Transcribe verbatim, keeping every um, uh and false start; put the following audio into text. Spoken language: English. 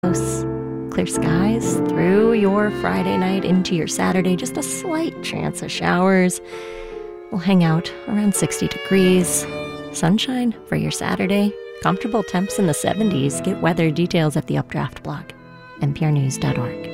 Close, clear skies through your Friday night into your Saturday. Just a slight chance of showers. We'll hang out around sixty degrees. Sunshine for your Saturday. Comfortable temps in the seventies. Get weather details at the Updraft blog, n p r news dot org.